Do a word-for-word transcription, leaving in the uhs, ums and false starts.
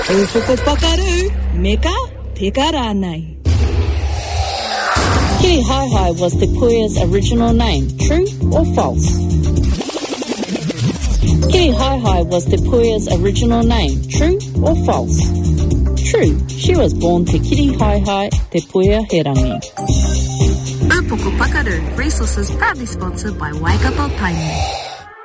Ufoko Pakaru, Meka Pekaranai. Kitty Hi Hi was Te Puia's original name. True or false? Kitty Hi Hi was Te Puia's original name. True or false? True. She was born Te Kitty Hi Hi Te Puia Herangi. Ufoko Pakaru, resources proudly sponsored by Waikato Tainui.